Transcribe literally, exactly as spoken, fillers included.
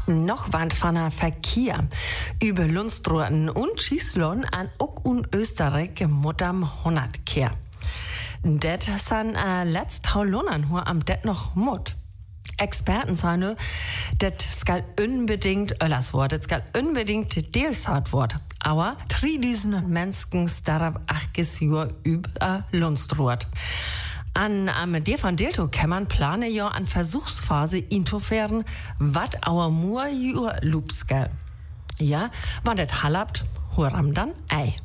Noch wand van der Verkehr über Lundstroten und Schießlohn an auch un Österreich mutam hundert Kehr. Det san äh, letzt Taulunern hu am det noch mut. Experten sagen, det skal unbedingt öllers wort, det skal unbedingt delsart wort. Aber dreitausend Menschen darauf achtes Jahr über Lundstroet. An am der von Delto kann man plane ja an Versuchsphase intofern, wat auer Mur jur lupskel. Ja, wann det hallabt, horam dann ei.